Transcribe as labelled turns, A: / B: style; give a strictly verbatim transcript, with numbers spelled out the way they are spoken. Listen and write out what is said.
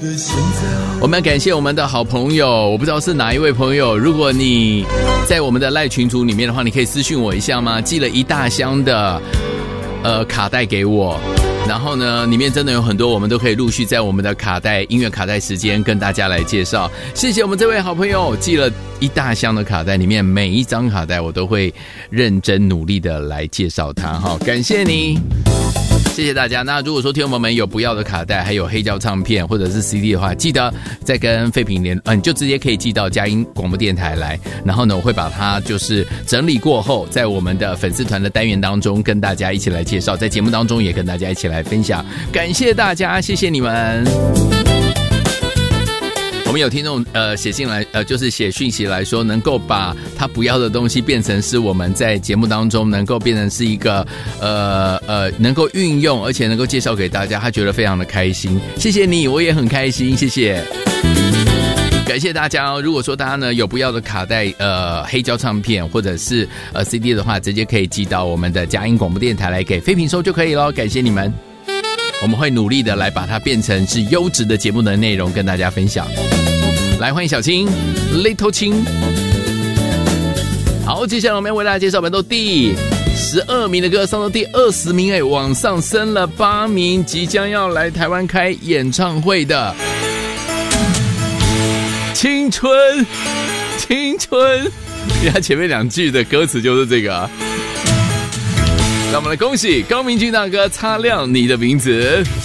A: 我们要感谢我们的好朋友，我不知道是哪一位朋友，如果你在我们的赖群组里面的话，你可以私讯我一下吗？寄了一大箱的呃卡带给我，然后呢里面真的有很多，我们都可以陆续在我们的卡带音乐卡带时间跟大家来介绍。谢谢我们这位好朋友寄了一大箱的卡带，里面每一张卡带我都会认真努力的来介绍它哈，感谢你，谢谢大家。那如果说听众朋友们有不要的卡带，还有黑胶唱片或者是 C D 的话，记得再跟废品联，呃，你就直接可以寄到佳音广播电台来，然后呢，我会把它就是整理过后，在我们的粉丝团的单元当中跟大家一起来介绍，在节目当中也跟大家一起来分享。感谢大家，谢谢你们。我们有听众呃写信来，呃就是写讯息来说，能够把他不要的东西变成是我们在节目当中能够变成是一个呃呃能够运用，而且能够介绍给大家，他觉得非常的开心。谢谢你，我也很开心，谢谢。感谢大家哦！如果说大家呢有不要的卡带、呃黑胶唱片或者是呃 C D 的话，直接可以寄到我们的佳音广播电台来给废品收就可以了。感谢你们，我们会努力的来把它变成是优质的节目的内容跟大家分享。来，欢迎小青 Little 青。好，接下来我们要为大家介绍本周第十二名的歌，上到第二十名，哎，往上升了八名，即将要来台湾开演唱会的青春青春，他前面两句的歌词就是这个啊。让我们来恭喜高明君大哥擦亮你的名字。